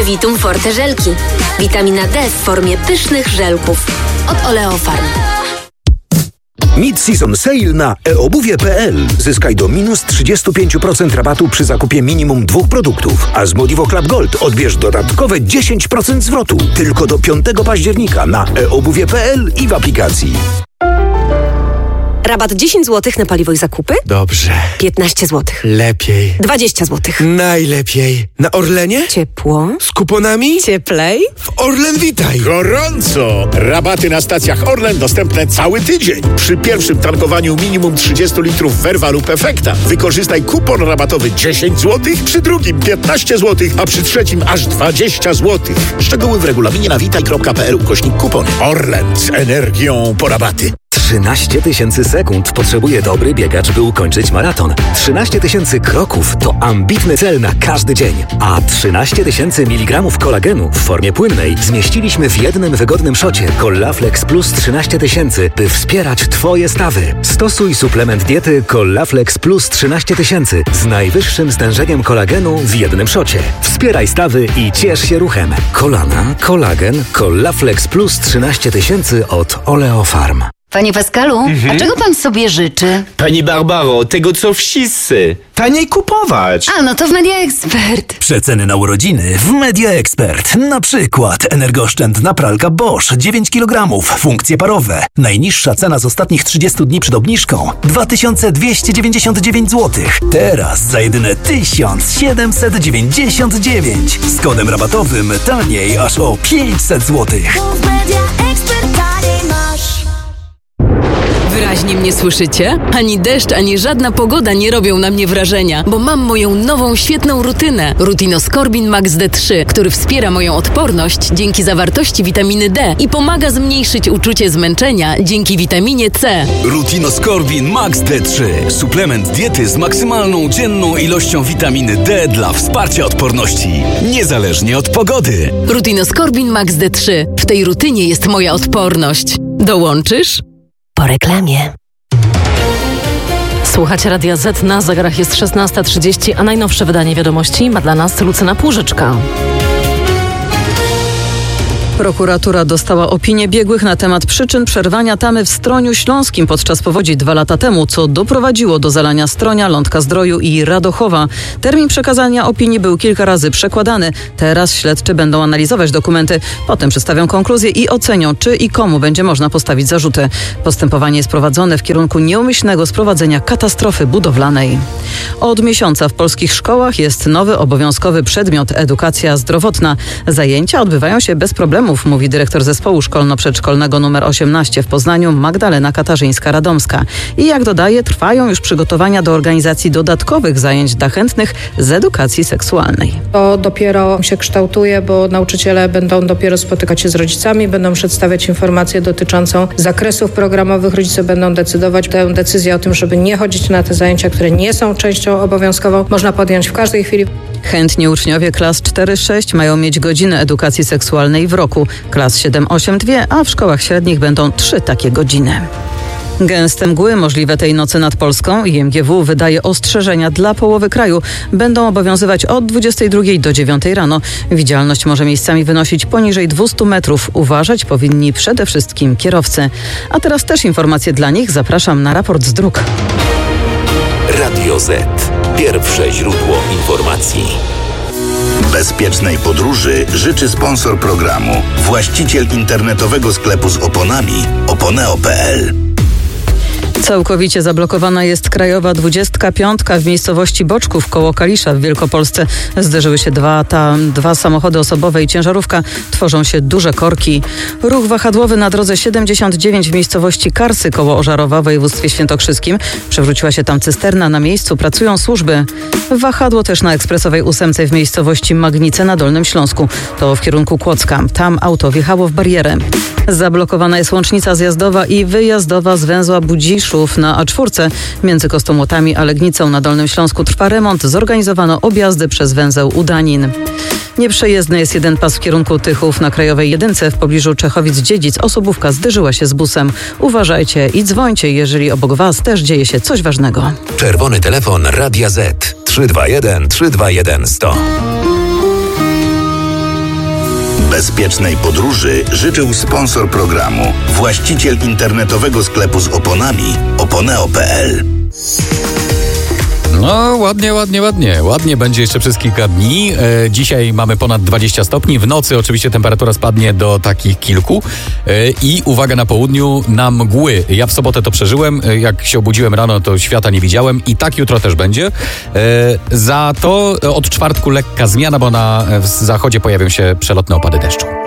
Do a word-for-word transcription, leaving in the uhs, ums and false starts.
Vitum Forte żelki. Witamina D w formie pysznych żelków. Od Oleofarm. Mid-season sale na e obuwie kropka pe el. Zyskaj do minus trzydzieści pięć procent rabatu przy zakupie minimum dwóch produktów. A z Modivo Club Gold odbierz dodatkowe dziesięć procent zwrotu. Tylko do piątego października na e obuwie kropka pe el i w aplikacji. Rabat dziesięć złotych na paliwo i zakupy? Dobrze. piętnaście złotych. Lepiej. dwadzieścia złotych. Najlepiej. Na Orlenie? Ciepło. Z kuponami? Cieplej. W Orlen Witaj. Gorąco! Rabaty na stacjach Orlen dostępne cały tydzień. Przy pierwszym tankowaniu minimum trzydzieści litrów Verva lub Efekta wykorzystaj kupon rabatowy dziesięć złotych, przy drugim piętnaście złotych, a przy trzecim aż dwadzieścia złotych. Szczegóły w regulaminie na witaj kropka pe el ukośnik kupon. Orlen z energią po rabaty. trzynaście tysięcy sekund potrzebuje dobry biegacz, by ukończyć maraton. trzynaście tysięcy kroków to ambitny cel na każdy dzień. A trzynaście tysięcy miligramów kolagenu w formie płynnej zmieściliśmy w jednym wygodnym szocie Collaflex Plus trzynaście tysięcy, by wspierać Twoje stawy. Stosuj suplement diety Collaflex Plus trzynaście tysięcy z najwyższym stężeniem kolagenu w jednym szocie. Wspieraj stawy i ciesz się ruchem. Kolana, kolagen, Collaflex Plus trzynaście tysięcy od Oleofarm. Panie Pascalu, Mhm. a czego pan sobie życzy? Pani Barbaro, tego co wszyscy. Taniej kupować. A, no to w Media Expert. Przeceny na urodziny w Media Expert. Na przykład energooszczędna pralka Bosch dziewięć kilogramów, funkcje parowe. Najniższa cena z ostatnich trzydziestu dni przed obniżką dwa tysiące dwieście dziewięćdziesiąt dziewięć złotych. Teraz za jedyne tysiąc siedemset dziewięćdziesiąt dziewięć. Z kodem rabatowym taniej aż o pięćset złotych. Wyraźnie mnie słyszycie? Ani deszcz, ani żadna pogoda nie robią na mnie wrażenia, bo mam moją nową, świetną rutynę. Rutinoskorbin Max D trzy, który wspiera moją odporność dzięki zawartości witaminy D i pomaga zmniejszyć uczucie zmęczenia dzięki witaminie C. Rutinoskorbin Max D trzy. Suplement diety z maksymalną dzienną ilością witaminy D dla wsparcia odporności. Niezależnie od pogody. Rutinoskorbin Max D trzy. W tej rutynie jest moja odporność. Dołączysz? Po reklamie. Słuchacie Radia Z, na zegarach jest szesnasta trzydzieści, a najnowsze wydanie wiadomości ma dla nas Lucyna Płużyczka. Prokuratura dostała opinię biegłych na temat przyczyn przerwania tamy w Stroniu Śląskim podczas powodzi dwa lata temu, co doprowadziło do zalania Stronia, Lądka-Zdroju i Radochowa. Termin przekazania opinii był kilka razy przekładany. Teraz śledczy będą analizować dokumenty, potem przedstawią konkluzje i ocenią, czy i komu będzie można postawić zarzuty. Postępowanie jest prowadzone w kierunku nieumyślnego sprowadzenia katastrofy budowlanej. Od miesiąca w polskich szkołach jest nowy obowiązkowy przedmiot edukacja zdrowotna. Zajęcia odbywają się bez problemu, mówi dyrektor zespołu szkolno-przedszkolnego nr osiemnaście w Poznaniu Magdalena Katarzyńska-Radomska. I jak dodaje, trwają już przygotowania do organizacji dodatkowych zajęć dla chętnych z edukacji seksualnej. To dopiero się kształtuje, bo nauczyciele będą dopiero spotykać się z rodzicami, będą przedstawiać informację dotyczącą zakresów programowych. Rodzice będą decydować. Tę decyzję o tym, żeby nie chodzić na te zajęcia, które nie są częścią obowiązkową, można podjąć w każdej chwili. Chętni uczniowie klas cztery sześć mają mieć godziny edukacji seksualnej w roku. Klas siedem osiem dwie, a w szkołach średnich będą trzy takie godziny. Gęste mgły możliwe tej nocy nad Polską. I M G W wydaje ostrzeżenia dla połowy kraju. Będą obowiązywać od dwudziestej drugiej do dziewiątej rano. Widzialność może miejscami wynosić poniżej dwieście metrów. Uważać powinni przede wszystkim kierowcy. A teraz też informacje dla nich. Zapraszam na raport z dróg. Radio Z. Pierwsze źródło informacji. Bezpiecznej podróży życzy sponsor programu, właściciel internetowego sklepu z oponami oponeo kropka pe el. Całkowicie zablokowana jest krajowa dwudziestka piątka w miejscowości Boczków koło Kalisza w Wielkopolsce. Zderzyły się dwa, ta, dwa samochody osobowe i ciężarówka. Tworzą się duże korki. Ruch wahadłowy na drodze siedemdziesiąt dziewięć w miejscowości Karsy koło Ożarowa w województwie świętokrzyskim. Przewróciła się tam cysterna. Na miejscu pracują służby. Wahadło też na ekspresowej ósemce w miejscowości Magnice na Dolnym Śląsku. To w kierunku Kłodzka. Tam auto wjechało w barierę. Zablokowana jest łącznica zjazdowa i wyjazdowa z węzła Budziszów na A cztery. Między Kostomłotami a Legnicą na Dolnym Śląsku trwa remont. Zorganizowano objazdy przez węzeł Udanin. Nieprzejezdny jest jeden pas w kierunku Tychów na Krajowej Jedynce w pobliżu Czechowic-Dziedzic. Osobówka zderzyła się z busem. Uważajcie i dzwońcie, jeżeli obok was też dzieje się coś ważnego. Czerwony telefon Radia Z. trzy dwa jeden trzy dwa jeden sto. Bezpiecznej podróży życzył sponsor programu, właściciel internetowego sklepu z oponami oponeo kropka p l. No, ładnie, ładnie, ładnie. Ładnie będzie jeszcze przez kilka dni. E, dzisiaj mamy ponad dwadzieścia stopni. W nocy oczywiście temperatura spadnie do takich kilku. E, I uwaga, na południu na mgły. Ja w sobotę to przeżyłem. E, jak się obudziłem rano, to świata nie widziałem. I tak jutro też będzie. E, za to od czwartku lekka zmiana, bo na w zachodzie pojawią się przelotne opady deszczu.